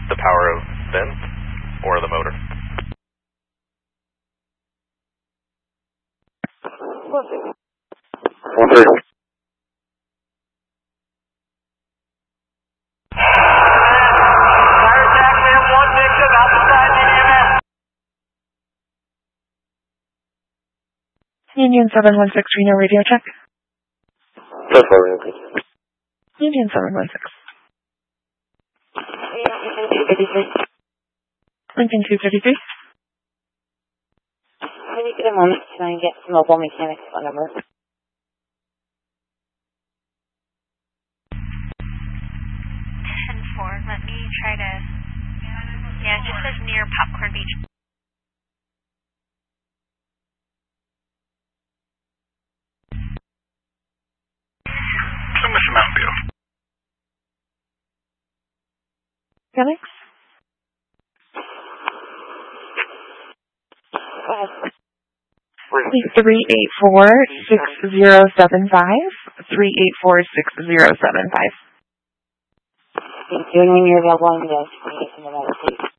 the power of Ben or the motor? Union 716, Reno radio check. Union 716. Lincoln 233. Can you get a moment to try and get some mobile mechanics phone number? 10-4, let me try to, yeah, it just says near Popcorn Beach. Plymouth Mountain View. Phoenix? Go ahead. 384-6075. 384-6075. Thank you, and when you're available, I'm going to get some of that, please.